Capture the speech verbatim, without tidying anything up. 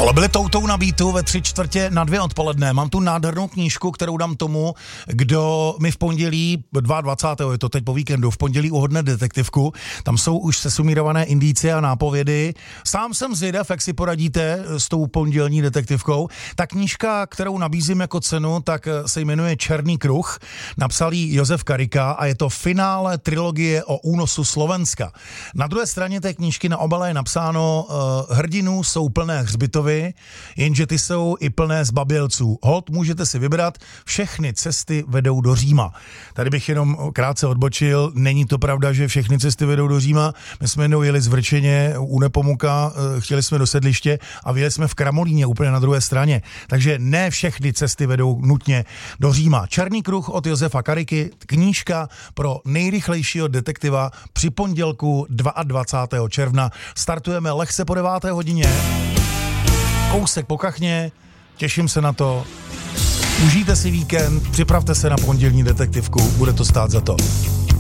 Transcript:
Ale byli toutou na beatu ve tři čtvrtě na dvě odpoledne. Mám tu nádhernou knížku, kterou dám tomu, kdo mi v pondělí, dvacátého druhého je to teď po víkendu, v pondělí uhodne detektivku. Tam jsou už sesumírované indicie a nápovědy. Sám jsem zvědav, jak si poradíte s tou pondělní detektivkou. Ta knížka, kterou nabízím jako cenu, tak se jmenuje Černý kruh. Napsal ji Josef Karika a je to finále trilogie o únosu Slovenska. Na druhé straně té knížky na obale je napsáno uh, hrdinů jsou plné hřbitovy, jenže ty jsou i plné zbabělců. Holt můžete si vybrat, všechny cesty vedou do Říma. Tady bych jenom krátce odbočil, není to pravda, že všechny cesty vedou do Říma. My jsme jednou jeli z Vrčeně u Nepomuka, chtěli jsme do sedliště a vyjeli jsme v Kramolíně úplně na druhé straně. Takže ne všechny cesty vedou nutně do Říma. Černý kruh od Josefa Kariky, knížka pro nejrychlejšího detektiva při pondělku dvacátého druhého června. Startujeme lehce po deváté hodině. Kousek po kachně, těším se na to. Užijte si víkend, připravte se na pondělní detektivku, bude to stát za to.